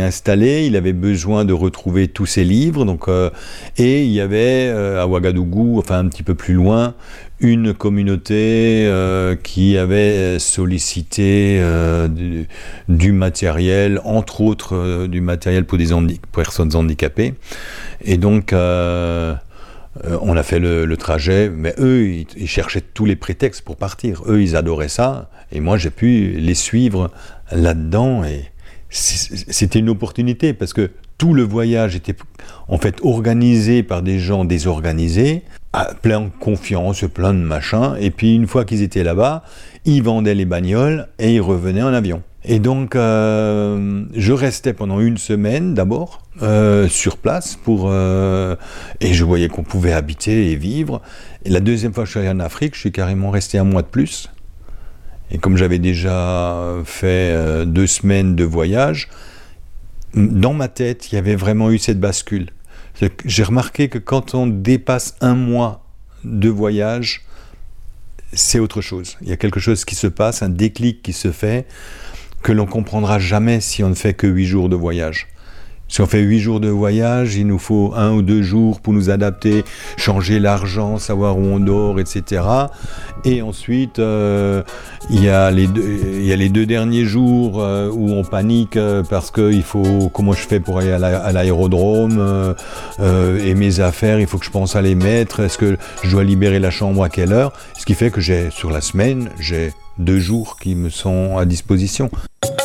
installé, il avait besoin de retrouver tous ses livres, et il y avait à Ouagadougou, enfin un petit peu plus loin, une communauté qui avait sollicité du matériel, entre autres du matériel pour des personnes handicapées, et donc on a fait le trajet, mais eux, ils cherchaient tous les prétextes pour partir. Eux, ils adoraient ça, et moi, j'ai pu les suivre là-dedans, et c'était une opportunité, parce que tout le voyage était en fait organisé par des gens désorganisés, plein de confiance, plein de machins, et puis une fois qu'ils étaient là-bas, ils vendaient les bagnoles, et ils revenaient en avion. Et donc, je restais pendant une semaine d'abord sur place et je voyais qu'on pouvait habiter et vivre. Et la deuxième fois que je suis allé en Afrique, je suis carrément resté un mois de plus. Et comme j'avais déjà fait 2 semaines de voyage, dans ma tête, il y avait vraiment eu cette bascule. J'ai remarqué que quand on dépasse 1 mois de voyage, c'est autre chose. Il y a quelque chose qui se passe, un déclic qui se fait, que l'on comprendra jamais si on ne fait que 8 jours de voyage. Si on fait 8 jours de voyage, il nous faut 1 ou 2 jours pour nous adapter, changer l'argent, savoir où on dort, etc. Et ensuite, il y a les 2 derniers jours où on panique parce que il faut, comment je fais pour aller à l'aérodrome, et mes affaires, il faut que je pense à les mettre, est-ce que je dois libérer la chambre à quelle heure? Ce qui fait que sur la semaine, j'ai 2 jours qui me sont à disposition.